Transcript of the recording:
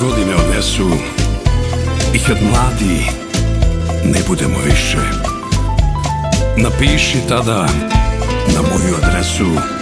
godine odnesu i kad mladi ne budemo više, napiši tada na moju adresu